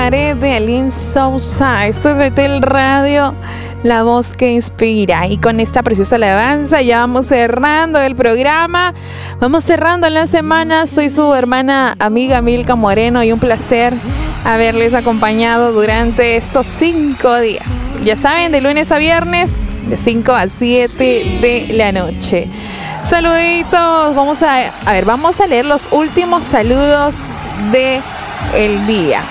Cabaret de Aline Sousa. Esto es Betel Radio, la voz que inspira. Y con esta preciosa alabanza ya vamos cerrando el programa. Vamos cerrando la semana. Soy su hermana amiga Milka Moreno y un placer haberles acompañado durante estos 5 días. Ya saben, de lunes a viernes, de 5 a 7 de la noche. Saluditos. Vamos a leer los últimos saludos de el día.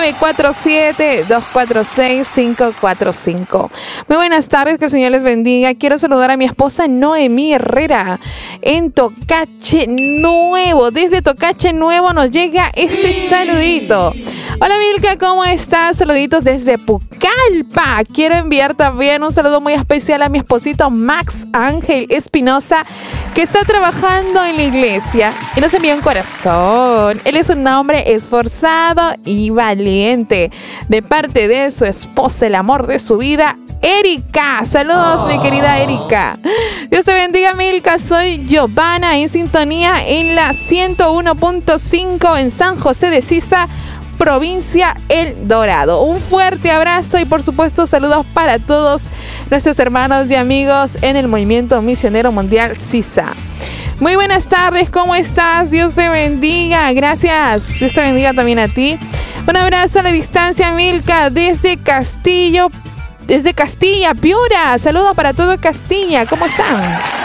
947-246-545. Muy buenas tardes, que el Señor les bendiga. Quiero saludar a mi esposa Noemí Herrera en Tocache Nuevo. Desde Tocache Nuevo nos llega este saludito. Hola Milka, ¿cómo estás? Saluditos desde Pucallpa. Quiero enviar también un saludo muy especial a mi esposito Max Ángel Espinosa, que está trabajando en la iglesia y nos envía un corazón. Él es un hombre esforzado y valiente, de parte de su esposa, el amor de su vida, Erika. Saludos, mi querida Erika. Dios te bendiga, Milka. Soy Giovanna, en sintonía en la 101.5 en San José de Sisa, provincia El Dorado. Un fuerte abrazo y por supuesto saludos para todos nuestros hermanos y amigos en el Movimiento Misionero Mundial CISA. Muy buenas tardes, ¿cómo estás? Dios te bendiga, gracias. Dios te bendiga también a ti. Un abrazo a la distancia, Milka, desde Castilla, Piura. Saludos para todo Castilla, ¿cómo están?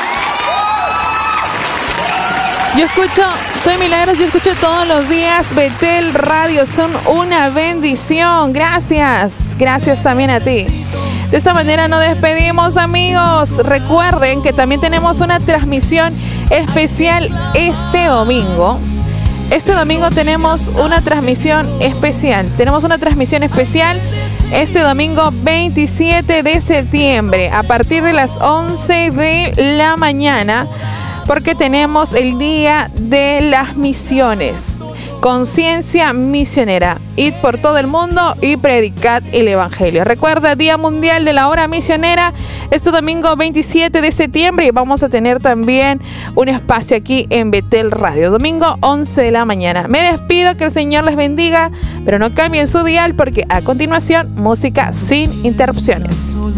Soy Milagros, yo escucho todos los días Betel Radio, son una bendición. Gracias también a ti. De esta manera nos despedimos, amigos. Recuerden que también tenemos una transmisión especial este domingo. Este domingo tenemos una transmisión especial. Este domingo 27 de septiembre a partir de las 11 de la mañana. Porque tenemos el Día de las Misiones, Conciencia Misionera. Id por todo el mundo y predicad el Evangelio. Recuerda, Día Mundial de la Hora Misionera, este domingo 27 de septiembre. Y vamos a tener también un espacio aquí en Betel Radio, domingo 11 de la mañana. Me despido, que el Señor les bendiga, pero no cambien su dial porque a continuación, música sin interrupciones.